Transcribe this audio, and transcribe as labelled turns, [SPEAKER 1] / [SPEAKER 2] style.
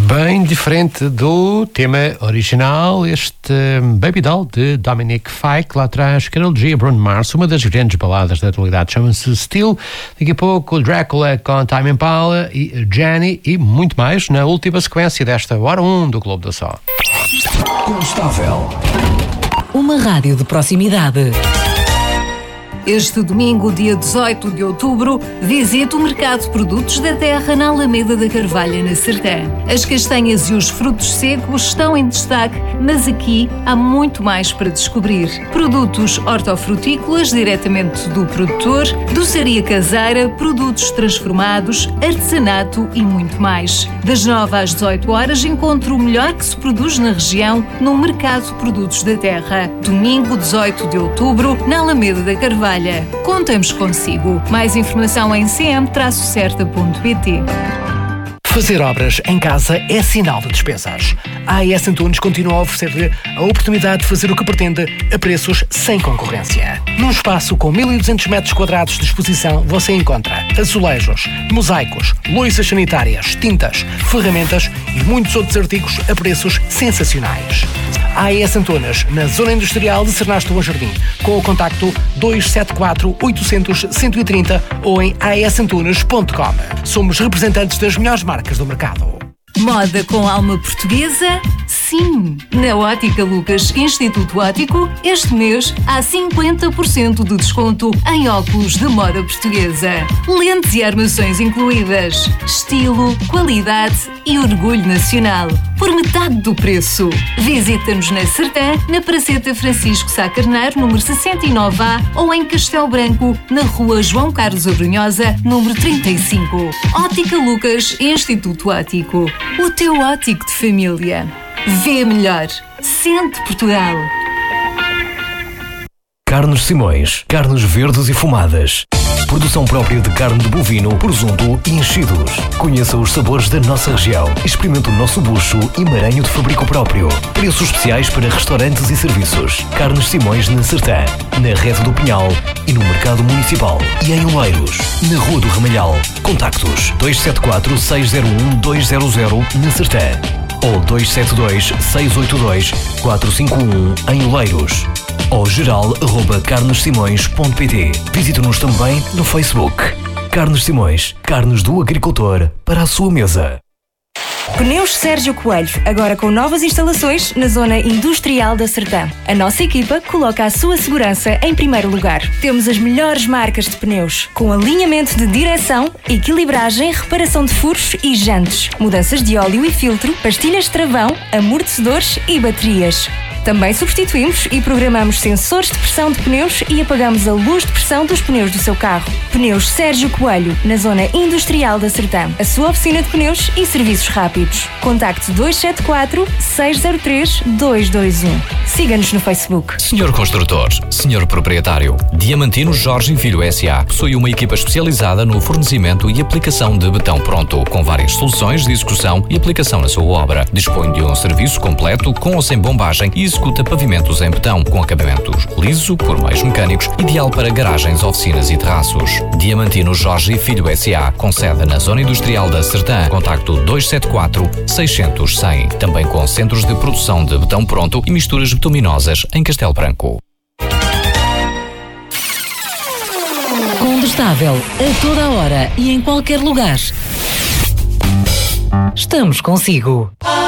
[SPEAKER 1] Bem diferente do tema original, este Baby Doll de Dominic Fike, lá atrás Karol G e Bruno Mars, uma das grandes baladas da atualidade, chama-se Still. Daqui a pouco Drácula com Tame Impala e Jenny e muito mais na última sequência desta Hora 1 do Globo da Sol.
[SPEAKER 2] Constável.
[SPEAKER 3] Uma rádio de proximidade.
[SPEAKER 4] Este domingo, dia 18 de outubro, visite o Mercado de Produtos da Terra na Alameda da Carvalha, na Sertã. As castanhas e os frutos secos estão em destaque, mas aqui há muito mais para descobrir. Produtos hortofrutícolas diretamente do produtor, doçaria caseira, produtos transformados, artesanato e muito mais. Das 9 às 18 horas, encontre o melhor que se produz na região no Mercado de Produtos da Terra. Domingo, 18 de outubro, na Alameda da Carvalha. Contamos consigo. Mais informação em cm-certa.pt.
[SPEAKER 5] Fazer obras em casa é sinal de despesas. A AES Antunes continua a oferecer-lhe a oportunidade de fazer o que pretende a preços sem concorrência. Num espaço com 1.200 metros quadrados de exposição, você encontra azulejos, mosaicos, louças sanitárias, tintas, ferramentas e muitos outros artigos a preços sensacionais. A AES Antunes, na Zona Industrial de Cernasto Bom Jardim, com o contacto 274 800 130 ou em aesantunes.com. Somos representantes das melhores marcas do mercado.
[SPEAKER 4] Moda com alma portuguesa? Sim! Na Ótica Lucas Instituto Óptico, este mês há 50% de desconto em óculos de moda portuguesa. Lentes e armações incluídas. Estilo, qualidade e orgulho nacional. Por metade do preço. Visita-nos na Sertã, na Praceta Francisco Sá Carneiro, número 69A, ou em Castelo Branco, na Rua João Carlos Abrunhosa, número 35. Ótica Lucas Instituto Óptico. O teu óptico de família. Vê melhor. Sente Portugal.
[SPEAKER 2] Carnes Simões. Carnes verdes e fumadas. Produção própria de carne de bovino, presunto e enchidos. Conheça os sabores da nossa região. Experimente o nosso bucho e maranho de fabrico próprio. Preços especiais para restaurantes e serviços. Carnes Simões na Sertã, na Rede do Pinhal e no Mercado Municipal. E em Oleiros, na Rua do Ramalhal. Contactos 274 601 200 na Sertã ou 272 682 451 em Oleiros. Ou geral@carnesimões.pt. Visite-nos também no Facebook. Carnes Simões, carnes do agricultor para a sua mesa.
[SPEAKER 6] Pneus Sérgio Coelho, agora com novas instalações na Zona Industrial da Sertã. A nossa equipa coloca a sua segurança em primeiro lugar. Temos as melhores marcas de pneus, com alinhamento de direção, equilibragem, reparação de furos e jantes, mudanças de óleo e filtro, pastilhas de travão, amortecedores e baterias. Também substituímos e programamos sensores de pressão de pneus e apagamos a luz de pressão dos pneus do seu carro. Pneus Sérgio Coelho, na Zona Industrial da Sertã. A sua oficina de pneus e serviços rápidos. Contacte 274 603 221. Siga-nos no Facebook.
[SPEAKER 7] Senhor construtor, senhor proprietário, Diamantino Jorge Filho S.A. possui uma equipa especializada no fornecimento e aplicação de betão pronto, com várias soluções de execução e aplicação na sua obra. Dispõe de um serviço completo com ou sem bombagem e executa pavimentos em betão, com acabamentos liso por meios mecânicos, ideal para garagens, oficinas e terraços. Diamantino Jorge Filho S.A. com sede na Zona Industrial da Sertã. Contacto 274 600 100. Também com centros de produção de betão pronto e misturas bituminosas em Castelo Branco.
[SPEAKER 3] Condestável, a toda a hora e em qualquer lugar. Estamos consigo.